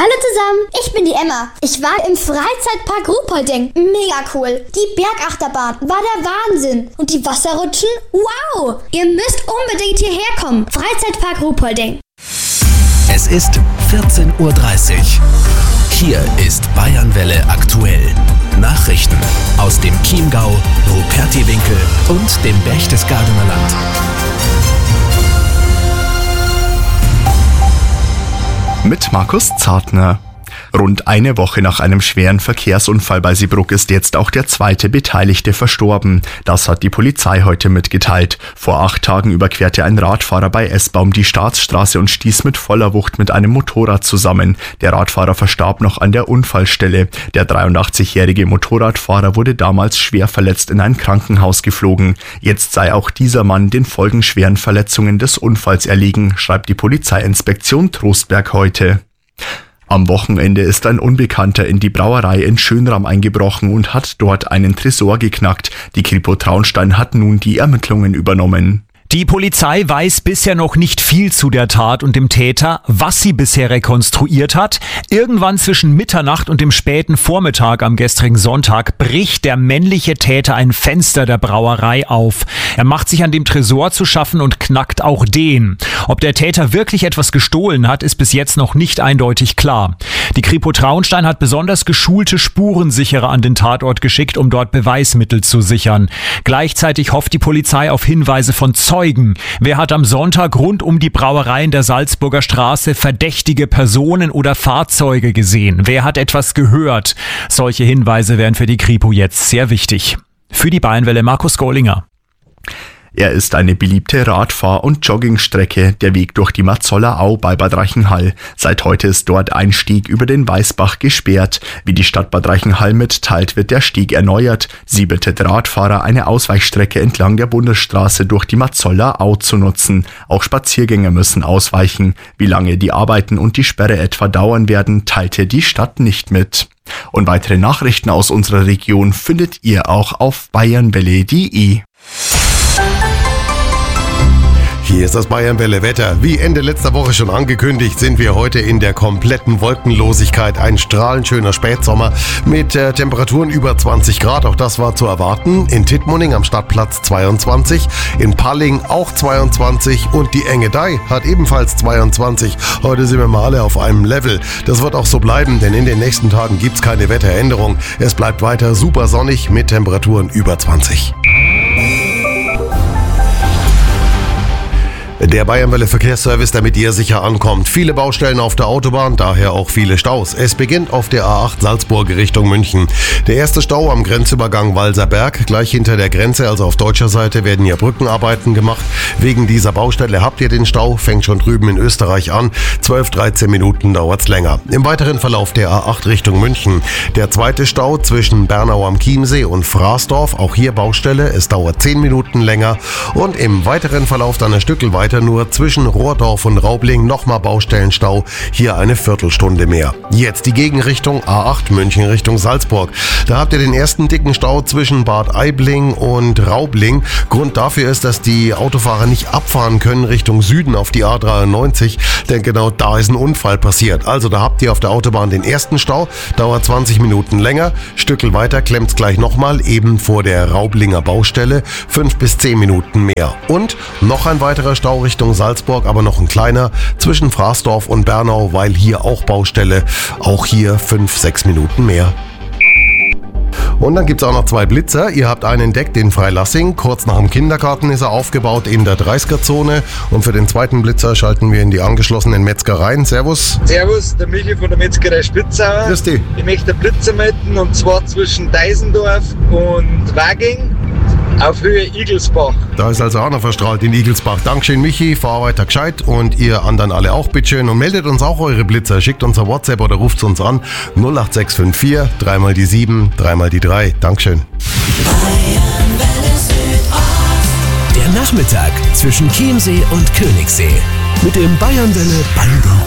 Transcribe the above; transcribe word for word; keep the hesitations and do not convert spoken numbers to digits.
Hallo zusammen, ich bin die Emma. Ich war im Freizeitpark Ruhpolding. Mega cool. Die Bergachterbahn war der Wahnsinn. Und die Wasserrutschen? Wow! Ihr müsst unbedingt hierher kommen. Freizeitpark Ruhpolding. Es ist vierzehn Uhr dreißig. Hier ist Bayernwelle aktuell. Nachrichten aus dem Chiemgau, Rupertiwinkel und dem Berchtesgadener Land. Mit Markus Zartner. Rund eine Woche nach einem schweren Verkehrsunfall bei Seebrugg ist jetzt auch der zweite Beteiligte verstorben. Das hat die Polizei heute mitgeteilt. Vor acht Tagen überquerte ein Radfahrer bei Esbaum die Staatsstraße und stieß mit voller Wucht mit einem Motorrad zusammen. Der Radfahrer verstarb noch an der Unfallstelle. Der dreiundachtzigjährige Motorradfahrer wurde damals schwer verletzt in ein Krankenhaus geflogen. Jetzt sei auch dieser Mann den folgenschweren Verletzungen des Unfalls erlegen, schreibt die Polizeiinspektion Trostberg heute. Am Wochenende ist ein Unbekannter in die Brauerei in Schönram eingebrochen und hat dort einen Tresor geknackt. Die Kripo Traunstein hat nun die Ermittlungen übernommen. Die Polizei weiß bisher noch nicht viel zu der Tat und dem Täter, was sie bisher rekonstruiert hat. Irgendwann zwischen Mitternacht und dem späten Vormittag am gestrigen Sonntag bricht der männliche Täter ein Fenster der Brauerei auf. Er macht sich an dem Tresor zu schaffen und knackt auch den. Ob der Täter wirklich etwas gestohlen hat, ist bis jetzt noch nicht eindeutig klar. Die Kripo Traunstein hat besonders geschulte Spurensicherer an den Tatort geschickt, um dort Beweismittel zu sichern. Gleichzeitig hofft die Polizei auf Hinweise von Zeugen. Wer hat am Sonntag rund um die Brauerei in der Salzburger Straße verdächtige Personen oder Fahrzeuge gesehen? Wer hat etwas gehört? Solche Hinweise wären für die Kripo jetzt sehr wichtig. Für die Bayernwelle Markus Gollinger. Er ist eine beliebte Radfahr- und Joggingstrecke, der Weg durch die Marzoller Au bei Bad Reichenhall. Seit heute ist dort ein Steg über den Weißbach gesperrt. Wie die Stadt Bad Reichenhall mitteilt, wird der Steg erneuert. Sie bittet Radfahrer, eine Ausweichstrecke entlang der Bundesstraße durch die Marzoller Au zu nutzen. Auch Spaziergänger müssen ausweichen. Wie lange die Arbeiten und die Sperre etwa dauern werden, teilte die Stadt nicht mit. Und weitere Nachrichten aus unserer Region findet ihr auch auf bayernwelle punkt de. Hier ist das Bayernwelle-Wetter. Wie Ende letzter Woche schon angekündigt, sind wir heute in der kompletten Wolkenlosigkeit. Ein strahlend schöner Spätsommer mit äh, Temperaturen über zwanzig Grad. Auch das war zu erwarten. In Tittmoning am Stadtplatz zweiundzwanzig, in Palling auch zweiundzwanzig und die Engedei hat ebenfalls zweiundzwanzig. Heute sind wir mal alle auf einem Level. Das wird auch so bleiben, denn in den nächsten Tagen gibt es keine Wetteränderung. Es bleibt weiter super sonnig mit Temperaturen über zwanzig. Der Bayernwelle Verkehrsservice, damit ihr sicher ankommt. Viele Baustellen auf der Autobahn, daher auch viele Staus. Es beginnt auf der A acht Salzburg Richtung München. Der erste Stau am Grenzübergang Walserberg. Gleich hinter der Grenze, also auf deutscher Seite, werden hier Brückenarbeiten gemacht. Wegen dieser Baustelle habt ihr den Stau, fängt schon drüben in Österreich an. zwölf, dreizehn Minuten dauert's länger. Im weiteren Verlauf der A acht Richtung München. Der zweite Stau zwischen Bernau am Chiemsee und Fraßdorf. Auch hier Baustelle, es dauert zehn Minuten länger. Und im weiteren Verlauf dann ein Stückel weiter nur zwischen Rohrdorf und Raubling nochmal Baustellenstau, hier eine Viertelstunde mehr. Jetzt die Gegenrichtung A acht München Richtung Salzburg. Da habt ihr den ersten dicken Stau zwischen Bad Aibling und Raubling. Grund dafür ist, dass die Autofahrer nicht abfahren können Richtung Süden auf die A dreiundneunzig, denn genau da ist ein Unfall passiert. Also da habt ihr auf der Autobahn den ersten Stau, dauert zwanzig Minuten länger, Stückel weiter klemmt's gleich nochmal, eben vor der Raublinger Baustelle, fünf bis zehn Minuten mehr. Und noch ein weiterer Stau Richtung Salzburg, aber noch ein kleiner, zwischen Fraßdorf und Bernau, weil hier auch Baustelle, auch hier fünf, sechs Minuten mehr. Und dann gibt es auch noch zwei Blitzer. Ihr habt einen entdeckt in Freilassing. Kurz nach dem Kindergarten ist er aufgebaut in der dreißiger-Zone. Und für den zweiten Blitzer schalten wir in die angeschlossenen Metzgereien. Servus. Servus, der Michi von der Metzgerei Spitzauer. Grüß dich. Ich möchte einen Blitzer melden, und zwar zwischen Deisendorf und Waging auf Höhe Igelsbach. Da ist also auch noch verstrahlt in Igelsbach. Dankeschön, Michi. Fahr weiter gescheit und ihr anderen alle auch bitteschön. Und meldet uns auch eure Blitzer. Schickt uns ein WhatsApp oder ruft uns an. null acht sechs fünf vier, dreimal die sieben, dreimal die drei. Dankeschön. Der Nachmittag zwischen Chiemsee und Königssee. Mit dem Bayernwelle Band.